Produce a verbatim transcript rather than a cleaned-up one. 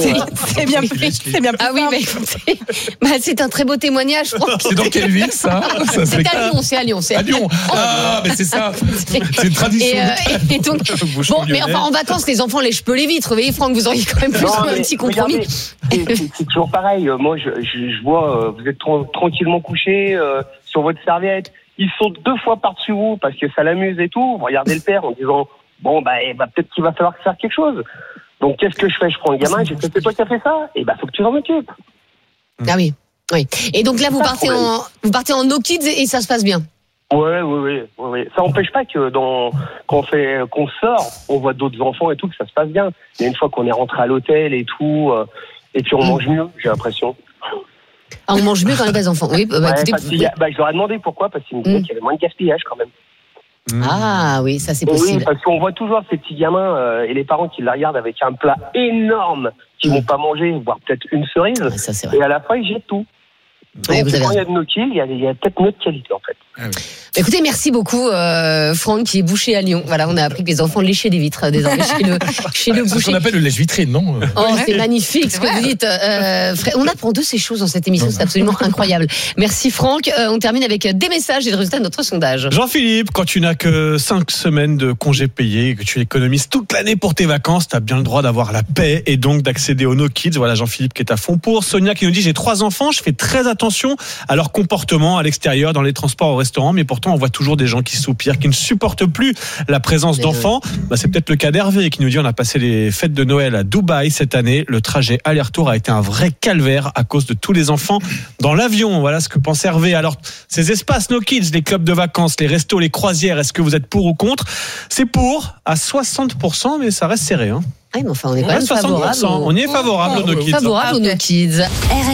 c'est, c'est bien pris. C'est bien pris. Ah oui, mais écoutez, bah, c'est un très beau témoignage. C'est dans quelle ville, ça, ça C'est à Lyon, c'est à Lyon. C'est à Lyon. Ah, mais c'est ça. C'est une tradition. Et, euh, et donc, bon, mais enfin, en vacances, les enfants lèchent peu les vitres. Vous voyez, Franck, vous auriez quand même plus Non, un mais petit compromis. regardez, c'est, c'est, c'est toujours pareil. Moi, je, je, je vois, euh, vous êtes tra- tranquillement couché euh, sur votre serviette. Ils sautent deux fois par-dessus vous parce que ça l'amuse et tout. Vous regardez le père en disant, bon, bah, eh, bah peut-être qu'il va falloir faire quelque chose. Donc, qu'est-ce que je fais? Je prends le gamin, j'ai fait, c'est toi qui as fait ça? Et bah, faut que tu t'en occupes. Ah oui, oui. Et donc là, vous Pas de partez problème. en, vous partez en no kids et ça se passe bien. Ouais, oui, oui, oui, oui. Ça n'empêche pas que dans, quand on fait, qu'on sort, on voit d'autres enfants et tout, que ça se passe bien. Mais une fois qu'on est rentré à l'hôtel et tout, euh, et puis on Mm. mange mieux, j'ai l'impression. Ah, on mange mieux quand on a des enfants. Oui, bah, Ouais, écoutez, parce qu'il y a- bah, je leur ai demandé pourquoi, parce qu'ils me disaient Mm. qu'il y avait moins de gaspillage quand même. ah oui, ça c'est Et oui, possible. parce qu'on voit toujours ces petits gamins euh, et les parents qui la regardent avec un plat énorme, qui vont pas manger, voire peut-être une cerise. Ouais, ça c'est vrai. Et à la fin, ils jettent tout. Ouais, Donc, vous avez quand il y raison. a de nos kills, il y a, il y a peut-être notre qualité en fait. Écoutez, merci beaucoup, euh, Franck, qui est boucher à Lyon. Voilà, on a appris que les enfants léchaient des vitres euh, désormais chez le, chez le C'est ce boucher. qu'on appelle le lèche-vitrine, non? Oh, c'est magnifique ce que vous dites. Euh, Fred, on apprend de ces choses dans cette émission, c'est absolument incroyable. Merci Franck. Euh, on termine avec des messages et le résultat de notre sondage. Jean-Philippe, quand tu n'as que cinq semaines de congés payés et que tu économises toute l'année pour tes vacances, tu as bien le droit d'avoir la paix et donc d'accéder aux No Kids. Voilà Jean-Philippe qui est à fond pour. Sonia qui nous dit, j'ai trois enfants, je fais très attention à leur comportement à l'extérieur, dans les transports, au restaurant, mais pourtant on voit toujours des gens qui soupirent, qui ne supportent plus la présence Mais d'enfants. Bah, c'est peut-être le cas d'Hervé qui nous dit, on a passé les fêtes de Noël à Dubaï cette année. Le trajet aller-retour a été un vrai calvaire à cause de tous les enfants dans l'avion. Voilà ce que pense Hervé. Alors, ces espaces No Kids, les clubs de vacances, les restos, les croisières, est-ce que vous êtes pour ou contre? C'est pour à soixante pour cent, mais ça reste serré. Hein. Ah, mais enfin, on est quand Ouais, même soixante pour cent. favorable. On y est favorable aux No Kids. Favorable aux No Kids.